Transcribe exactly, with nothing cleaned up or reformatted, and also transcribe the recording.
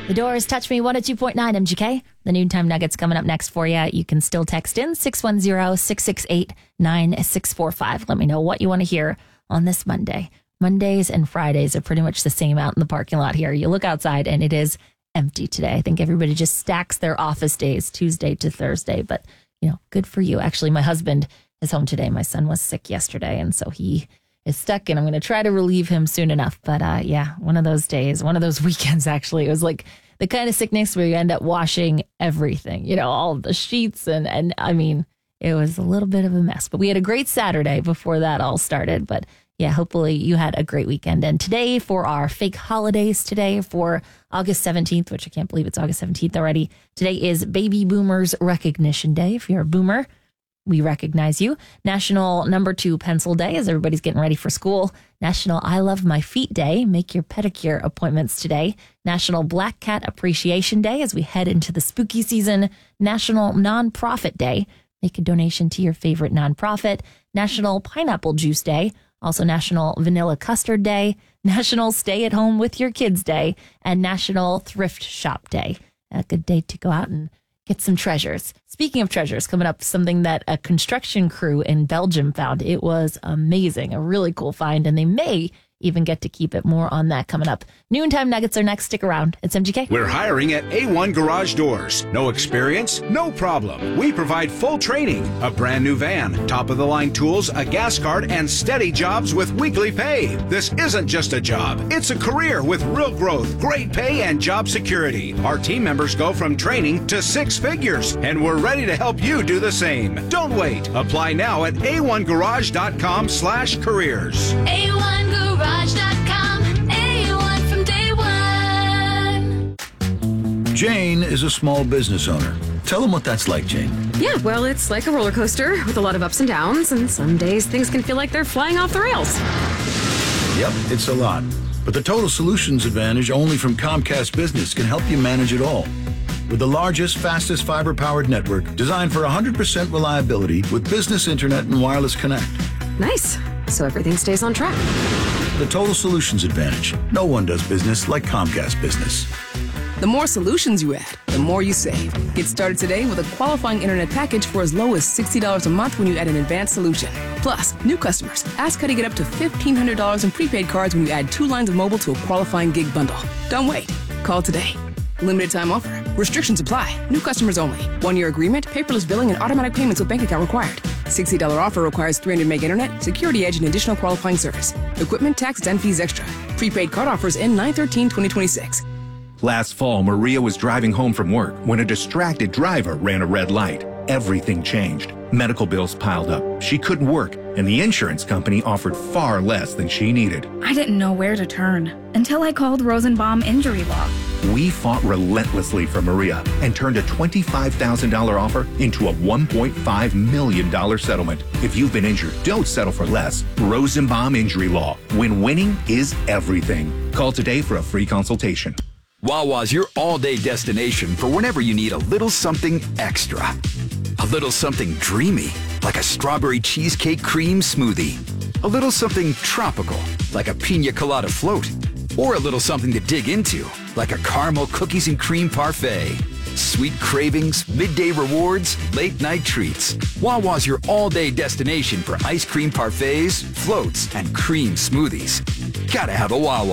The Doors, Touch Me, one oh two point nine M G K. The Noontime Nuggets coming up next for you. You can still text in six one zero, six six eight, nine six four five. Let me know what you want to hear on this Monday. Mondays and Fridays are pretty much the same out in the parking lot here. You look outside and it is empty today. I think everybody just stacks their office days Tuesday to Thursday, but you know, good for you. Actually, my husband is home today. My son was sick yesterday, and so he is stuck, and I'm going to try to relieve him soon enough. But uh, yeah, one of those days, one of those weekends, actually, it was like the kind of sickness where you end up washing everything, you know, all the sheets. And, and I mean, it was a little bit of a mess, but we had a great Saturday before that all started. But yeah, hopefully you had a great weekend. And today for our fake holidays today for August seventeenth, which I can't believe it's August seventeenth already. Today is Baby Boomers Recognition Day. If you're a boomer, we recognize you. National Number Two Pencil Day, as everybody's getting ready for school. National I Love My Feet Day. Make your pedicure appointments today. National Black Cat Appreciation Day, as we head into the spooky season. National Nonprofit Day. Make a donation to your favorite nonprofit. National Pineapple Juice Day. Also National Vanilla Custard Day. National Stay at Home with Your Kids Day. And National Thrift Shop Day. A good day to go out and get some treasures. Speaking of treasures, coming up, something that a construction crew in Belgium found. It was amazing, a really cool find, and they may even get to keep it. More on that coming up. Noontime Nuggets are next. Stick around. It's M G K. We're hiring at A one Garage Doors. No experience? No problem. We provide full training, a brand new van, top-of-the-line tools, a gas card, and steady jobs with weekly pay. This isn't just a job. It's a career with real growth, great pay, and job security. Our team members go from training to six figures, and we're ready to help you do the same. Don't wait. Apply now at a one garage dot com slash careers. A one garage dot com. A one from day one. Jane is a small business owner. Tell them what that's like, Jane. Yeah, well, it's like a roller coaster with a lot of ups and downs, and some days things can feel like they're flying off the rails. Yep, it's a lot. But the Total Solutions Advantage only from Comcast Business can help you manage it all. With the largest, fastest fiber-powered network designed for one hundred percent reliability with business internet and wireless connect. Nice. So everything stays on track. The Total Solutions Advantage. No one does business like Comcast Business. The more solutions you add, the more you save. Get started today with a qualifying internet package for as low as sixty dollars a month when you add an advanced solution. Plus, new customers, ask how to get up to fifteen hundred dollars in prepaid cards when you add two lines of mobile to a qualifying gig bundle. Don't wait. Call today. Limited time offer. Restrictions apply. New customers only. One-year agreement, paperless billing, and automatic payments with bank account required. sixty dollars offer requires three hundred meg internet, security edge, and additional qualifying service. Equipment, tax, and fees extra. Prepaid card offers end nine thirteen twenty twenty-six. Last fall, Maria was driving home from work when a distracted driver ran a red light. Everything changed. Medical bills piled up. She couldn't work, and the insurance company offered far less than she needed. I didn't know where to turn until I called Rosenbaum Injury Law. We fought relentlessly for Maria and turned a twenty-five thousand dollars offer into a one point five million dollars settlement. If you've been injured, don't settle for less. Rosenbaum Injury Law. When winning is everything. Call today for a free consultation. Wawa's your all-day destination for whenever you need a little something extra. A little something dreamy, like a strawberry cheesecake cream smoothie. A little something tropical, like a pina colada float. Or a little something to dig into, like a caramel cookies and cream parfait. Sweet cravings, midday rewards, late night treats. Wawa's your all-day destination for ice cream parfaits, floats, and cream smoothies. Gotta have a Wawa.